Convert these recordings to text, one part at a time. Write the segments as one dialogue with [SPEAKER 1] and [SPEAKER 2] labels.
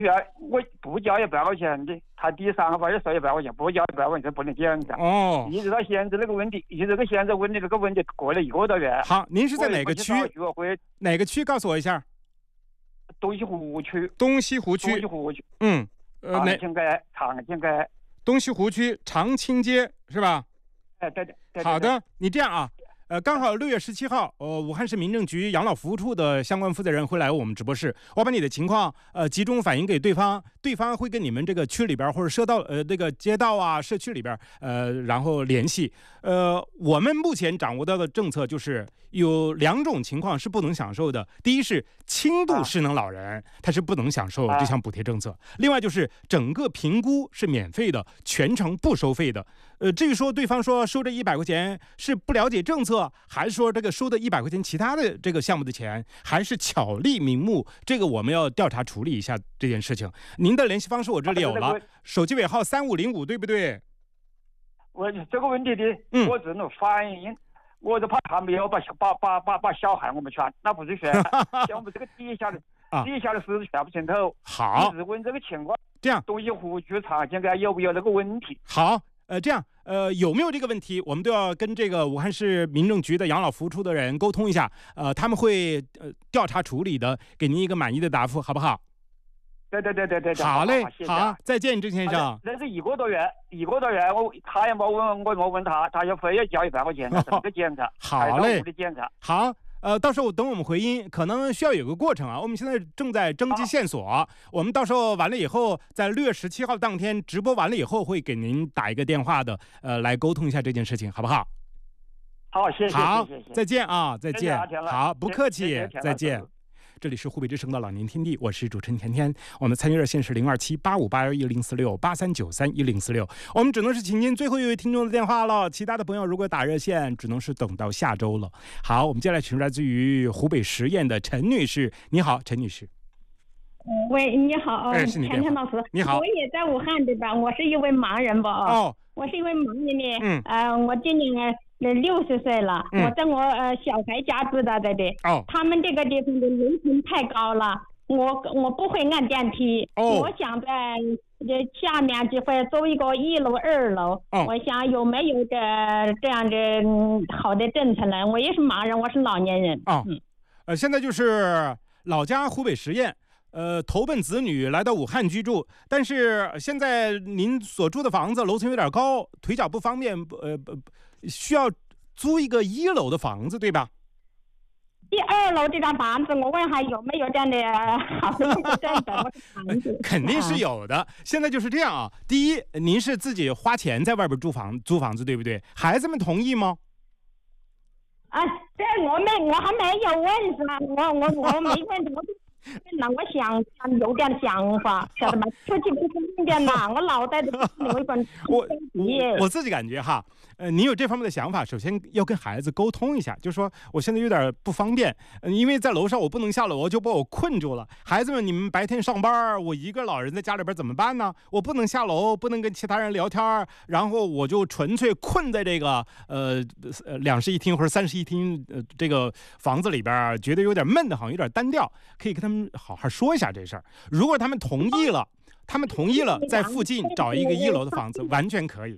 [SPEAKER 1] 我不交100块钱的，他第3个月收100块钱，不交100块钱是不能检查。
[SPEAKER 2] 哦，
[SPEAKER 1] 一直到现在那个问题，一直这个现在问题这个问题过了1个多月。
[SPEAKER 2] 好，您是在哪个区？哪个区？告诉我一下。
[SPEAKER 1] 东西湖区。
[SPEAKER 2] 东西湖区。
[SPEAKER 1] 东西湖区。
[SPEAKER 2] 长
[SPEAKER 1] 青街。
[SPEAKER 2] 东西湖区长青街是吧？
[SPEAKER 1] 对。
[SPEAKER 2] 好的，你这样啊。刚好6月17号，武汉市民政局养老服务处的相关负责人会来我们直播室，我把你的情况集中反映给对方，对方会跟你们这个区里边或者这个街道啊、社区里边然后联系。我们目前掌握到的政策就是有2种情况是不能享受的，第一是轻度失能老人，他是不能享受这项补贴政策；另外就是整个评估是免费的，全程不收费的。至于说对方说收这100块钱是不了解政策，还是说这个收的100块钱其他的这个项目的钱还是巧立名目，这个我们要调查处理一下这件事情。您的联系方式我这里有了，手机尾号3505，对不对？
[SPEAKER 1] 我这个问题的，我只能反映，我就怕他没有把小孩我们全，那不是选，像我们这个底下的事全部清透。
[SPEAKER 2] 好，
[SPEAKER 1] 一直问这个情况，
[SPEAKER 2] 这样
[SPEAKER 1] 东西湖区长青街有没有那个问题？
[SPEAKER 2] 好。这样，有没有这个问题，我们都要跟这个武汉市民政局的养老服务处的人沟通一下，他们会调查处理的，给您一个满意的答复，好不好？
[SPEAKER 1] 对。
[SPEAKER 2] 好嘞，好，再见，郑先生。
[SPEAKER 1] 那是1个多月，他也没问我，问他要非要交100块钱，怎么个检查？
[SPEAKER 2] 好嘞，好。到时候等我们回音，可能需要有个过程啊。我们现在正在征集线索，我们到时候完了以后，在6月17号当天直播完了以后，会给您打一个电话的，来沟通一下这件事情，好不好？
[SPEAKER 1] 好，谢谢。
[SPEAKER 2] 好，再见啊，再见。好，不客气，再见。这里是湖北之声的老年天地，我是主持人甜甜。我们参与热线是02785811046831046。我们只能是请您最后一位听众的电话了，其他的朋友如果打热线，只能是等到下周了。好，我们接下来请来自于湖北十堰的陈女士，你好，陈女士。
[SPEAKER 3] 喂，你好，
[SPEAKER 2] 是你
[SPEAKER 3] 甜甜老师，
[SPEAKER 2] 你好，
[SPEAKER 3] 我也在武汉对吧？我是一位盲人吧？
[SPEAKER 2] 哦，
[SPEAKER 3] 我是一位盲人呢。我今年60岁了，我在我小孩家住的在这。他们这个地方的楼层太高了，我不会按电梯。我想在下面就会租一个1楼、2楼。我想有没有这样的好的政策呢？我也是盲人，我是老年人。
[SPEAKER 2] 现在就是老家湖北十堰。投奔子女来到武汉居住，但是现在您所住的房子楼层有点高，腿脚不方便，需要租一个1楼的房子，对吧
[SPEAKER 3] ？2楼这张房子，我问还有没有这样的好的政策？
[SPEAKER 2] 肯定是有的。现在就是这样啊，第一，您是自己花钱在外边租房子，对不对？孩子们同意吗？
[SPEAKER 3] 这我还没有问是吧？我没问我。那我想有点想法，晓得吗？出去不方便呐，我脑袋都有一本。
[SPEAKER 2] 我自己感觉哈，你有这方面的想法，首先要跟孩子沟通一下，就说我现在有点不方便，因为在楼上我不能下楼，就把我困住了。孩子们，你们白天上班，我一个老人在家里边怎么办呢？我不能下楼，不能跟其他人聊天，然后我就纯粹困在这个2室1厅或者3室1厅这个房子里边，觉得有点闷的慌，有点单调，可以跟他们好好说一下这事儿。如果他们同意了，在附近找一个1楼的房子，完全可以。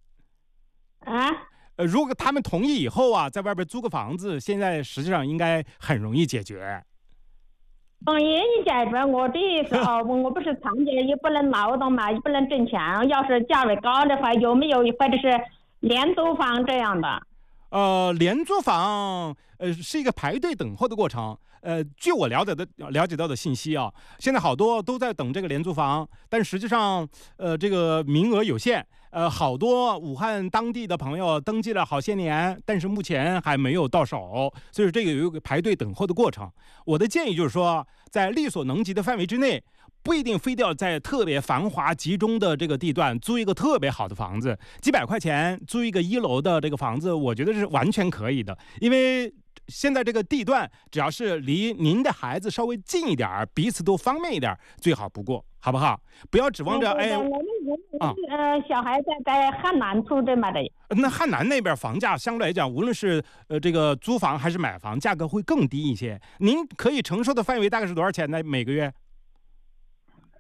[SPEAKER 2] 如果他们同意以后啊，在外边租个房子，现在实际上应该很容易解决。
[SPEAKER 3] 也解决。我的意思我不是残疾，也不能劳动嘛，也不能挣钱。要是价位高的话，有没有或者是廉租房这样的？
[SPEAKER 2] 廉租房是一个排队等候的过程。据我了解到的信息啊，现在好多都在等这个廉租房，但实际上这个名额有限。好多武汉当地的朋友登记了好些年，但是目前还没有到手，所以这个有一个排队等候的过程。我的建议就是说，在力所能及的范围之内，不一定非得要在特别繁华集中的这个地段租一个特别好的房子，几百块钱租一个1楼的这个房子，我觉得是完全可以的。因为现在这个地段只要是离您的孩子稍微近一点，彼此都方便一点，最好不过，好不好？不要指望着
[SPEAKER 3] 小孩在汉南住对吗？
[SPEAKER 2] 那汉南那边房价相对来讲，无论是这个租房还是买房，价格会更低一些。您可以承受的范围大概是多少钱呢？每个月？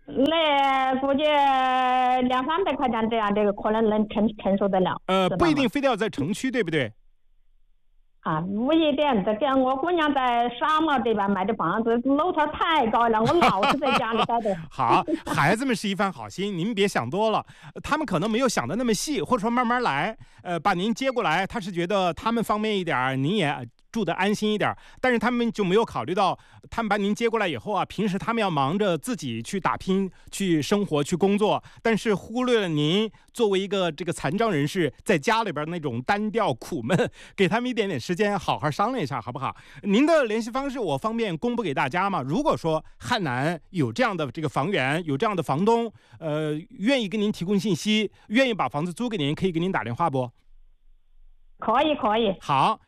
[SPEAKER 3] 那估计200-300块钱这样，这个可能能承受得了。
[SPEAKER 2] 不一定非得要在城区，对不对？
[SPEAKER 3] 啊，不一定。这个我姑娘在沙漠这边买的房子，楼层太高了，我老是在家里待着。
[SPEAKER 2] 好，孩子们是一番好心，您别想多了，他们可能没有想的那么细，或者说慢慢来。把您接过来，他是觉得他们方便一点，您也住得安心一点，但是他们就没有考虑到，他们把您接过来以后啊，平时他们要忙着自己去打拼、去生活、去工作，但是忽略了您作为一个这个残障人士在家里边那种单调苦闷，给他们一点点时间，好好商量一下，好不好？您的联系方式我方便公布给大家吗？如果说汉南有这样的这个房源，有这样的房东，愿意给您提供信息，愿意把房子租给您，可以给您打电话不？
[SPEAKER 3] 可以。
[SPEAKER 2] 好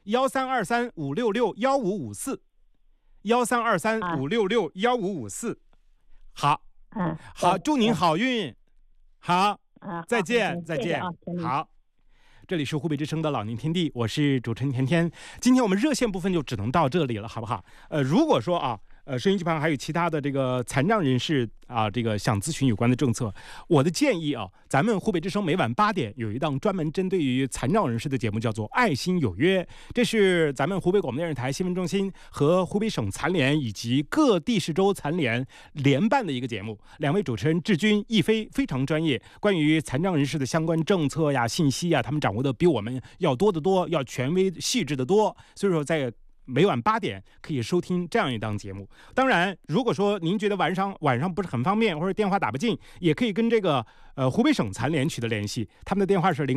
[SPEAKER 2] ，1323-566-1554，1323-566-1554。好，好，祝您好运。好，再见。好，这里是湖北之声的老年天地，我是主持人甜甜。今天我们热线部分就只能到这里了，好不好？如果说啊。收音机旁还有其他的这个残障人士啊，这个想咨询有关的政策，我的建议啊，咱们湖北之声每晚8点有一档专门针对于残障人士的节目，叫做《爱心有约》，这是咱们湖北广播电视台新闻中心和湖北省残联以及各地市州残联联办的一个节目。2位主持人志军、亦飞非常专业，关于残障人士的相关政策呀、信息呀，他们掌握的比我们要多得多，要权威细致得多。所以说在每晚8点可以收听这样一档节目。当然，如果说您觉得晚上不是很方便，或者电话打不进，也可以跟这个湖北省残联取得联系。他们的电话是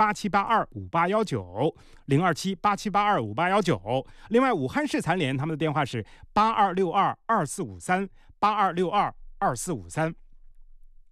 [SPEAKER 2] 027-8782-5819，027-8782-5819。另外，武汉市残联他们的电话是8262-2453，8262-2453。